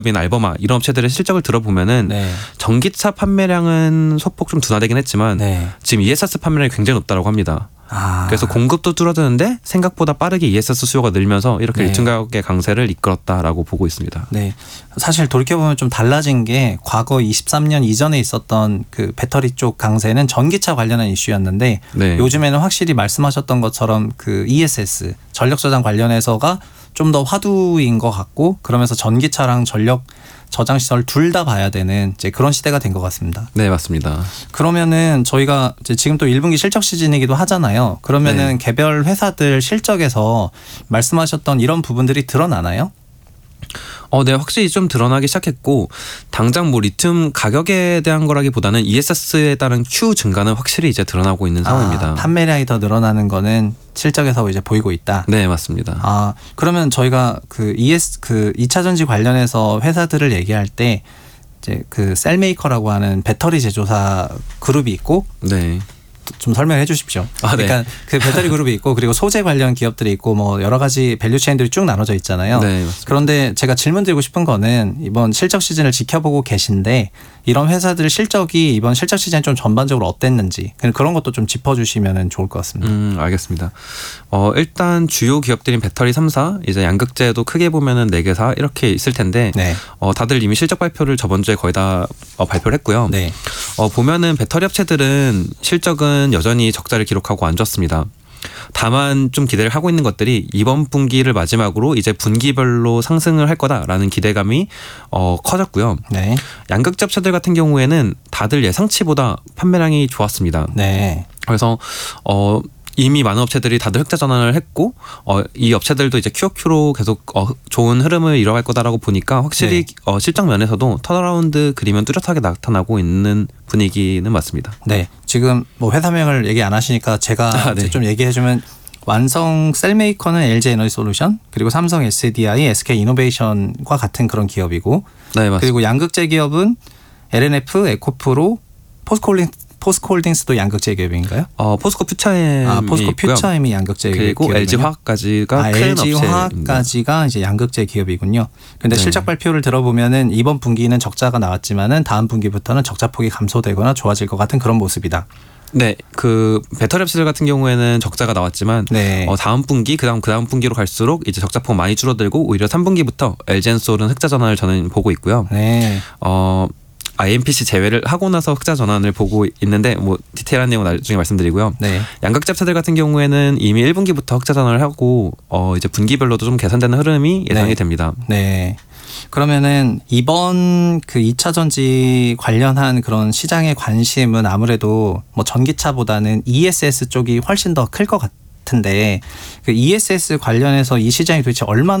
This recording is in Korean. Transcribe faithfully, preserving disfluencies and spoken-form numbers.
알버마 이런 업체들의 실적을 들어보면은 네. 전기차 판매량은 소폭 좀 둔화되긴 했지만 네. 지금 이에스에스 판매량이 굉장히 높다고 합니다. 아. 그래서 공급도 줄어드는데 생각보다 빠르게 이에스에스 수요가 늘면서 이렇게 네. 리튬 가격의 강세를 이끌었다라고 보고 있습니다. 네, 사실 돌이켜보면 좀 달라진 게 과거 이십삼 년 이전에 있었던 그 배터리 쪽 강세는 전기차 관련한 이슈였는데 네. 요즘에는 확실히 말씀하셨던 것처럼 그 이에스에스 전력 저장 관련해서가 좀 더 화두인 것 같고 그러면서 전기차랑 전력 저장 시설 둘 다 봐야 되는 이제 그런 시대가 된 것 같습니다. 네, 맞습니다. 그러면은 저희가 이제 지금 또 일 분기 실적 시즌이기도 하잖아요. 그러면은 네. 개별 회사들 실적에서 말씀하셨던 이런 부분들이 드러나나요? 어, 네, 확실히 좀 드러나기 시작했고 당장 뭐 리튬 가격에 대한 거라기보다는 이에스에스에 따른 Q 증가는 확실히 이제 드러나고 있는 상황입니다. 아, 판매량이 더 늘어나는 거는 실적에서 이제 보이고 있다. 네, 맞습니다. 아, 그러면 저희가 그 이에스 그 이 차 전지 관련해서 회사들을 얘기할 때 이제 그 셀메이커라고 하는 배터리 제조사 그룹이 있고 네. 좀 설명해 주십시오. 아, 네. 그러니까 그 배터리 그룹이 있고 그리고 소재 관련 기업들이 있고 뭐 여러 가지 밸류 체인들이 쭉 나눠져 있잖아요. 네, 그런데 제가 질문 드리고 싶은 거는 이번 실적 시즌을 지켜보고 계신데 이런 회사들 실적이 이번 실적 시즌 좀 전반적으로 어땠는지 그런 것도 좀 짚어주시면 좋을 것 같습니다. 음, 알겠습니다. 어, 일단 주요 기업들인 배터리 삼 사, 이제 양극재도 크게 보면은 네 개사 이렇게 있을 텐데 네. 어, 다들 이미 실적 발표를 저번 주에 거의 다 어, 발표를 했고요. 네. 어, 보면은 배터리 업체들은 실적은 여전히 적자를 기록하고 안 좋습니다. 다만 좀 기대를 하고 있는 것들이 이번 분기를 마지막으로 이제 분기별로 상승을 할 거다라는 기대감이 어, 커졌고요. 네. 양극재 업체들 같은 경우에는 다들 예상치보다 판매량이 좋았습니다. 네. 그래서 어, 이미 많은 업체들이 다들 흑자 전환을 했고 어, 이 업체들도 이제 큐오큐로 계속 어, 좋은 흐름을 이뤄갈 거다라고 보니까 확실히 네. 어, 실적 면에서도 턴어라운드 그림은 뚜렷하게 나타나고 있는 분위기는 맞습니다. 네, 지금 뭐 회사명을 얘기 안 하시니까 제가 아, 네. 좀 얘기해주면 완성 셀메이커는 엘지에너지솔루션 그리고 삼성 에스디아이, 에스케이이노베이션과 같은 그런 기업이고 네, 맞습니다. 그리고 양극재 기업은 엘엔에프, 에코프로, 포스코홀딩 포스코홀딩스도 양극재 기업인가요? 어, 포스코 퓨처엠이 아, 포스코 퓨처엠이 양극재 그리고 기업이군요. 엘지화학까지가 아, 큰 엘지화학까지가 이제 양극재 기업이군요. 근데 네. 실적 발표를 들어보면은 이번 분기는 적자가 나왔지만은 다음 분기부터는 적자폭이 감소되거나 좋아질 것 같은 그런 모습이다. 네, 그 배터리 업체들 같은 경우에는 적자가 나왔지만 네. 어, 다음 분기 그다음 그다음 분기로 갈수록 이제 적자폭 많이 줄어들고 오히려 삼 분기부터 엘지엔솔은 흑자 전환을 저는 보고 있고요. 네. 어. 아이엠피씨 제외를 하고 나서 흑자 전환을 보고 있는데 뭐 디테일한 내용은 나중에 말씀드리고요. 네. 양극재 업체들 같은 경우에는 이미 일 분기부터 흑자 전환을 하고 어 이제 분기별로도 좀 개선되는 흐름이 예상이 네. 됩니다. 네. 그러면은 이번 그 이 차 전지 관련한 그런 시장의 관심은 아무래도 뭐 전기차보다는 이에스에스 쪽이 훨씬 더 클 것 같아요. 같은데 그 이에스에스 관련해서 이 시장이 도대체 얼마나